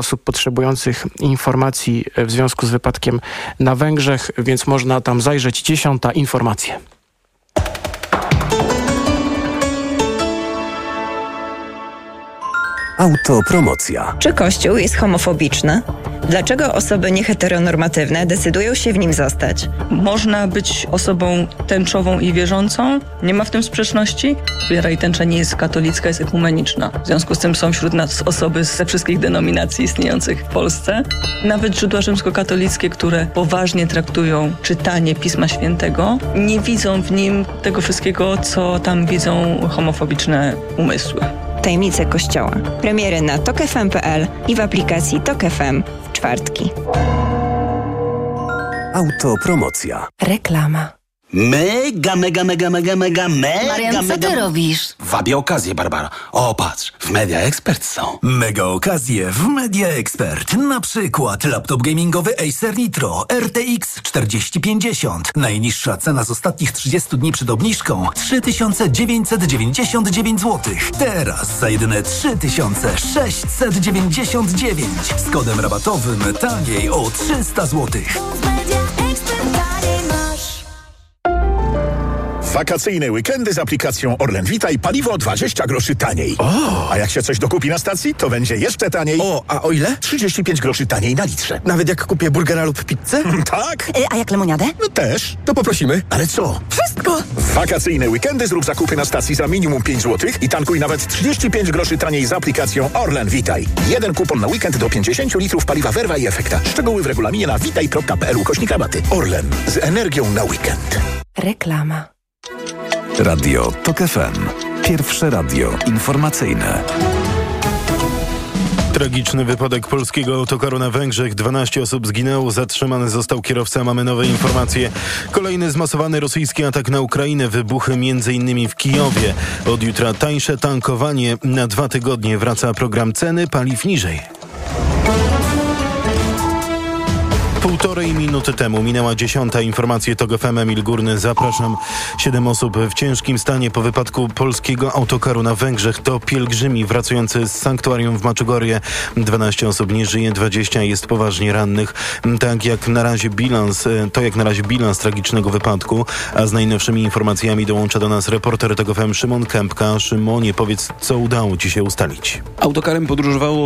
osób potrzebujących informacji w związku z wypadkiem na Węgrzech, więc można tam zajrzeć. 10. informacja. Autopromocja. Czy Kościół jest homofobiczny? Dlaczego osoby nieheteronormatywne decydują się w nim zostać? Można być osobą tęczową i wierzącą. Nie ma w tym sprzeczności. Wiara i tęcza nie jest katolicka, jest ekumeniczna. W związku z tym są wśród nas osoby ze wszystkich denominacji istniejących w Polsce. Nawet źródła rzymskokatolickie, które poważnie traktują czytanie Pisma Świętego, nie widzą w nim tego wszystkiego, co tam widzą homofobiczne umysły. Tajemnice Kościoła. Premiery na tokfm.pl i w aplikacji Tok FM w czwartki. Autopromocja. Reklama. Mega. Marian, co ty robisz? Wabię okazję, Barbara. O, patrz, w Media Expert są. Mega okazje w Media Expert. Na przykład laptop gamingowy Acer Nitro RTX 4050. Najniższa cena z ostatnich 30 dni przed obniżką 3999 zł. Teraz za jedyne 3699. Z kodem rabatowym taniej o 300 zł. Wakacyjne weekendy z aplikacją Orlen Witaj paliwo 20 groszy taniej. A jak się coś dokupi na stacji, to będzie jeszcze taniej. A o ile? 35 groszy taniej na litrze. Nawet jak kupię burgera lub pizzę? Tak? A jak lemoniadę? No też. To poprosimy. Ale co? Wszystko! W wakacyjne weekendy zrób zakupy na stacji za minimum 5 zł i tankuj nawet 35 groszy taniej z aplikacją Orlen Witaj. Jeden kupon na weekend do 50 litrów paliwa Verva i Efekta. Szczegóły w regulaminie na witaj.pl/rabaty. Orlen. Z energią na weekend. Reklama. Radio Tok FM. Pierwsze radio informacyjne. Tragiczny wypadek polskiego autokaru na Węgrzech. 12 osób zginęło, zatrzymany został kierowca. Mamy nowe informacje. Kolejny zmasowany rosyjski atak na Ukrainę. Wybuchy m.in. w Kijowie. Od jutra tańsze tankowanie. Na 2 tygodnie wraca program ceny paliw niżej. 1,5 minuty temu minęła 10. informacja Tok FM. Emil Górny, zapraszam. 7 osób w ciężkim stanie po wypadku polskiego autokaru na Węgrzech. To pielgrzymi wracający z sanktuarium w Maczugorje. 12 osób nie żyje, 20 jest poważnie rannych. To jak na razie bilans tragicznego wypadku. A z najnowszymi informacjami dołącza do nas reporter Tok FM Szymon Kępka. Szymonie, powiedz, co udało ci się ustalić? Autokarem podróżowało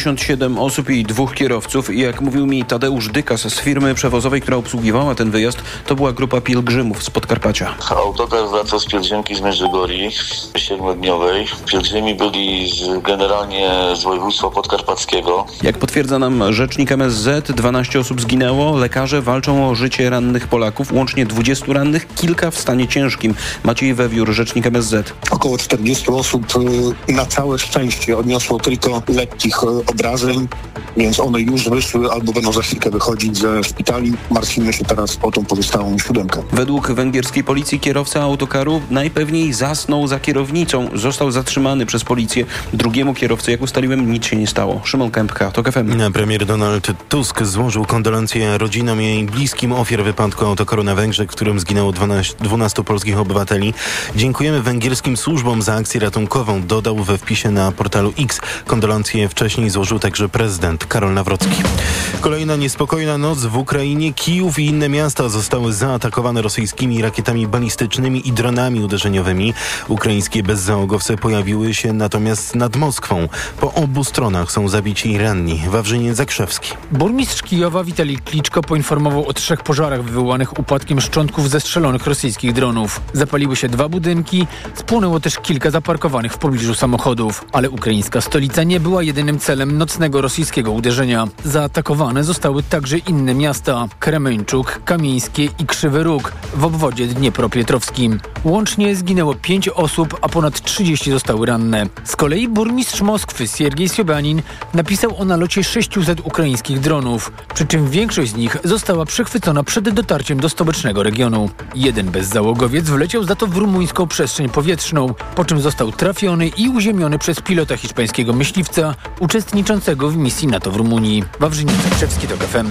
57 osób i 2 kierowców. I jak mówił mi Tadeusz Dykas z firmy przewozowej, która obsługiwała ten wyjazd, to była grupa pielgrzymów z Podkarpacia. Autokar wracał z pielgrzymki z Medjugorji 7-dniowej. Pielgrzymi byli generalnie z województwa podkarpackiego. Jak potwierdza nam rzecznik MSZ, 12 osób zginęło. Lekarze walczą o życie rannych Polaków. Łącznie 20 rannych, kilka w stanie ciężkim. Maciej Wewiór, rzecznik MSZ. Około 40 osób na całe szczęście odniosło tylko lekkich obrażeń, więc one już wyszły albo będą za chwilkę wychodzić ze szpitali. Martwimy się teraz o tą pozostałą 7. Według węgierskiej policji kierowca autokaru najpewniej zasnął za kierownicą. Został zatrzymany przez policję. Drugiemu kierowcy, jak ustaliłem, nic się nie stało. Szymon Kępka, Tok FM. Premier Donald Tusk złożył kondolencje rodzinom i bliskim ofiar wypadku autokaru na Węgrzech, w którym zginęło 12 polskich obywateli. Dziękujemy węgierskim służbom za akcję ratunkową, dodał we wpisie na portalu X. Kondolencje wcześniej złożył także prezydent Karol Nawrocki. Kolejna niespokojna noc w Ukrainie. Kijów i inne miasta zostały zaatakowane rosyjskimi rakietami balistycznymi i dronami uderzeniowymi. Ukraińskie bezzałogowce pojawiły się natomiast nad Moskwą. Po obu stronach są zabici i ranni. Wawrzyniec Zakrzewski. Burmistrz Kijowa Witalij Kliczko poinformował o 3 pożarach wywołanych upadkiem szczątków zestrzelonych rosyjskich dronów. Zapaliły się 2 budynki, spłonęło też kilka zaparkowanych w pobliżu samochodów. Ale ukraińska stolica nie była jedynym celem nocnego rosyjskiego uderzenia. Zaatakowane zostały także inne miasta: Kremeńczuk, Kamieńskie i Krzywy Róg w obwodzie dniepropietrowskim. Łącznie zginęło 5 osób, a ponad 30 zostały ranne. Z kolei burmistrz Moskwy Siergiej Sobjanin napisał o nalocie 600 ukraińskich dronów, przy czym większość z nich została przechwycona przed dotarciem do stołecznego regionu. Jeden bezzałogowiec wleciał za to w rumuńską przestrzeń powietrzną, po czym został trafiony i uziemiony przez pilota hiszpańskiego myśliwca uczestniczącego w misji NATO w Rumunii. Wawrzyniec Zakrzewski, Tok FM.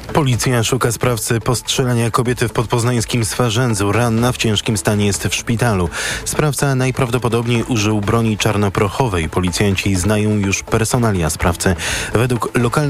Policja szuka sprawcy postrzelenia kobiety w podpoznańskim Swarzędzu. Ranna w ciężkim stanie jest w szpitalu. Sprawca najprawdopodobniej użył broni czarnoprochowej. Policjanci znają już personalia sprawcy. Według lokalnych